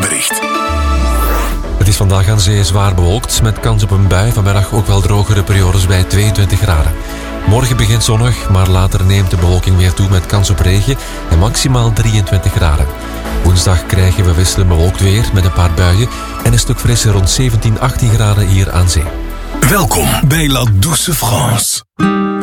weerbericht. Het is vandaag aan zee zwaar bewolkt, met kans op een bui. Vanmiddag ook wel drogere periodes bij 22 graden. Morgen begint zonnig, maar later neemt de bewolking weer toe met kans op regen en maximaal 23 graden. Woensdag krijgen we wisselend bewolkt weer met een paar buien en een stuk frisser rond 17, 18 graden hier aan zee. Welkom bij La Douce France.